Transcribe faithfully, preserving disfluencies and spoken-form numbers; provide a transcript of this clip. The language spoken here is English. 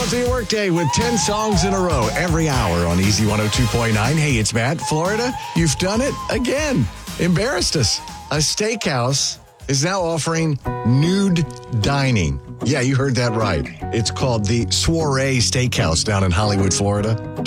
start to your workday with ten songs in a row every hour on Easy one oh two point nine. Hey, it's Matt. Florida, you've done it again. Embarrassed us. A steakhouse is now offering nude dining. Yeah, you heard that right. It's called the Soiree Steakhouse down in Hollywood, Florida.